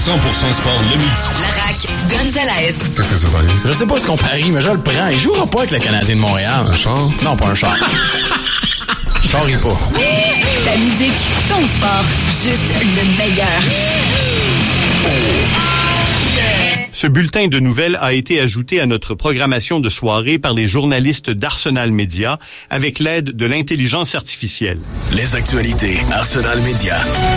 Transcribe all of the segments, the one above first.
100% sport le midi. Larac, Gonzalez. Qu'est-ce que ça va aller? Je sais pas ce qu'on parie, mais je le prends. Il jouera pas avec le Canadien de Montréal. Un char? Non, pas un char. Je parie pas. Ta musique, ton sport, juste le meilleur. Ce bulletin de nouvelles a été ajouté à notre programmation de soirée par les journalistes d'Arsenal Media avec l'aide de l'intelligence artificielle. Les actualités Arsenal Media.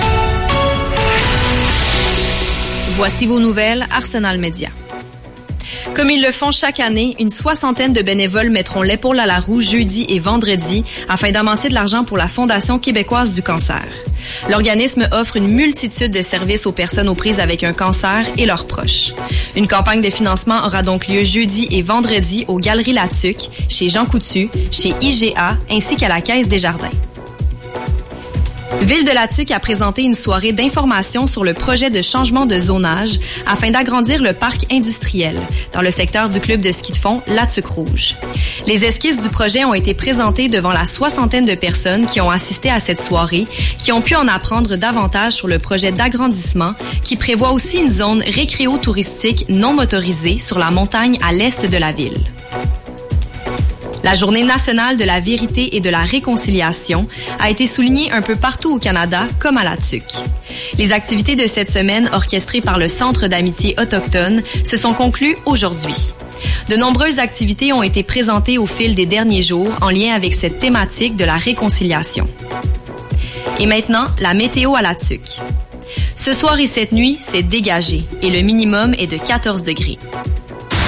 Voici vos nouvelles Arsenal Media. Comme ils le font chaque année, une soixantaine de bénévoles mettront l'épaule à la roue jeudi et vendredi afin d'amasser de l'argent pour la Fondation québécoise du cancer. L'organisme offre une multitude de services aux personnes aux prises avec un cancer et leurs proches. Une campagne de financement aura donc lieu jeudi et vendredi aux Galeries Latuc, chez Jean Coutu, chez IGA ainsi qu'à la Caisse des Jardins. Ville de Latuc a présenté une soirée d'information sur le projet de changement de zonage afin d'agrandir le parc industriel dans le secteur du club de ski de fond Latuc Rouge. Les esquisses du projet ont été présentées devant la soixantaine de personnes qui ont assisté à cette soirée, qui ont pu en apprendre davantage sur le projet d'agrandissement qui prévoit aussi une zone récréo-touristique non motorisée sur la montagne à l'est de la ville. La Journée nationale de la vérité et de la réconciliation a été soulignée un peu partout au Canada, comme à Latuc. Les activités de cette semaine, orchestrées par le Centre d'amitié autochtone, se sont conclues aujourd'hui. De nombreuses activités ont été présentées au fil des derniers jours en lien avec cette thématique de la réconciliation. Et maintenant, la météo à Latuc. Ce soir et cette nuit, c'est dégagé et le minimum est de 14 degrés.